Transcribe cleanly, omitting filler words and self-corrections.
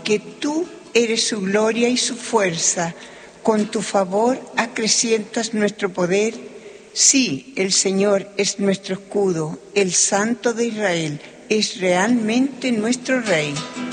porque tú eres su gloria y su fuerza. Con tu favor acrecientas nuestro poder. Sí, el Señor es nuestro escudo, el Santo de Israel es realmente nuestro Rey.